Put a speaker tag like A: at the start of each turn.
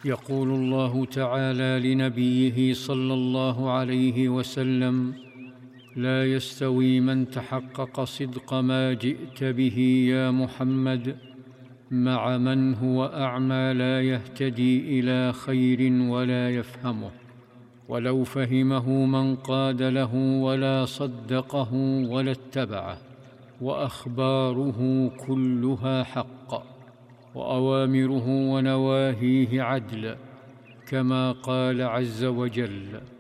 A: يقول الله تعالى لنبيه صلى الله عليه وسلم: لا يستوي من تحقق صدق ما جئت به يا محمد مع من هو اعمى لا يهتدي الى خير ولا يفهمه، ولو فهمه من قاد له ولا صدقه ولا اتبعه. واخباره كلها حق، واوامره ونواهيه عدل، كما قال عز وجل: